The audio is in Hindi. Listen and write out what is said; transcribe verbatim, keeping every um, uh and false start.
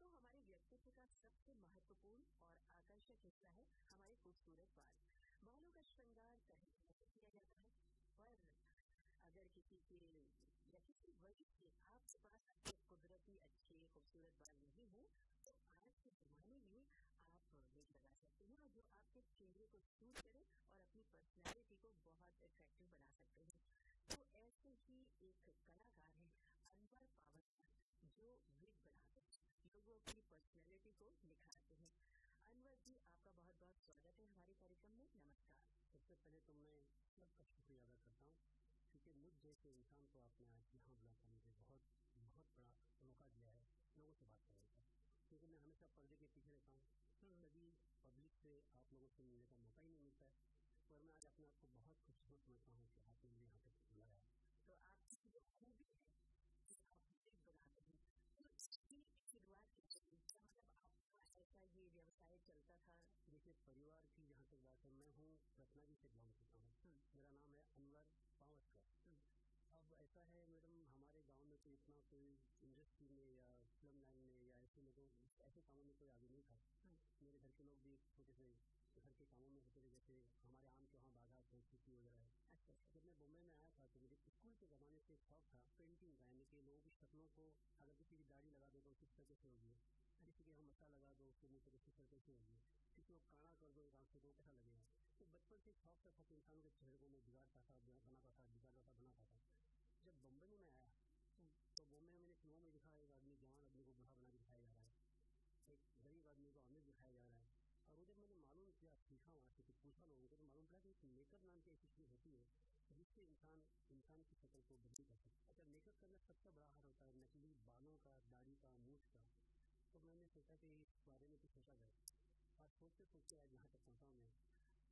दोस्तों, हमारे व्यक्तित्व का सबसे महत्वपूर्ण और आकर्षक हिस्सा है हमारे खूबसूरत बाल। बालों का श्रृंगार पहले किया जाता है, पर अगर किसी के या किसी वजह से आपके पास अपने कुदरती अच्छे खूबसूरत बाल नहीं है, तो आज के जमाने में आप विग लगा सकते हैं, और जो आपके चेहरे को सूट करे और अपनी पर्सनैलिटी को बहुत अट्रैक्टिव बना सकते हैं। तो ऐसे ही एक कलाकार है अनवर पावनकर, जो विग बनाते हैं, लोगों की पर्सनैलिटी को निखारते हैं। अनवर जी, आपका बहुत बहुत स्वागत है हमारे कार्यक्रम में। नमस्कार। सबसे पहले तो मैं सबका शुक्रिया अदा करता हूँ, क्योंकि मुझ जैसे इंसान को आपने आज यहाँ बुलाकर मुझे बहुत बहुत बड़ा मौका दिया है लोगों से बात करने का, क्योंकि मैं हमेशा पर्दे के पीछे रहता हूँ, कभी पब्लिक से आप लोगों से मिलने का मौका ही नहीं मिलता है। और मैं आज अपने आप को बहुत खुशनसीब समझता हूँ कि आपने मुझे यहाँ तक बुलाया। तो आपकी जो खूबी है कि आप विग बनाते हैं, तो इसकी शुरुआत कैसे हुई? क्या मतलब आपका ऐसा ये व्यवसाय चलता था? देखिए, परिवार की जहाँ तक बात है, मैं हूँ रत्नागिरी से बिलोंग करता हूँ। मेरा नाम है अनवर पावनकर। अब ऐसा है मैडम, हमारे गांव में तो इतना कोई इंडस्ट्री में या फिल्म लाइन में या ऐसे लोगों ऐसे कामों में कोई आगे नहीं था। मेरे घर के लोग भी छोटे से घर के कामों में होते थे, जैसे हमारे आम के वहाँ बागात है, खेती वगैरह है। अच्छा, जब मैं बॉम्बे में आया था तो मुझे स्कूल के ज़माने से शौक था पेंटिंग का, यानी कि लोगों की शक्लों को, अगर किसी की दाढ़ी लगा दो तो किस तरह से होगी, किसी के हम मसा लगा दो उसके मुँह पर किस तरह से होगी, किसी को काना कर दो आँख से तो कैसा लगेगा। तो बचपन से शौक था कि इंसानों के चेहरे को मैं बिगाड़ता था, बनाता था, बिगाड़ता था, बनाता था। जब बम्बई में मैं आया तो बॉम्बे में मैंने फिल्मों में दिखा, एक आदमी जवान आदमी को बूढ़ा बना के दिखाया जा रहा है, एक गरीब आदमी को अमीर दिखाया जा रहा है। और वो जब मैंने मालूम किया, सीखा वहाँ से, तो पूछा लोगों को, तो मालूम पड़ा कि एक मेकअप नाम की ऐसी चीज़ होती है जिससे इंसान इंसान की शक्ल को बदल कर सकता है। अच्छा, मेकअप करना सबसे बड़ा हार होता है, नकली बालों का, दाढ़ी का, मूछ का। तो मैंने सोचा कि इस बारे में तो सोचा जाए, और सोचते सोचते आज यहाँ तक पहुँचा हूँ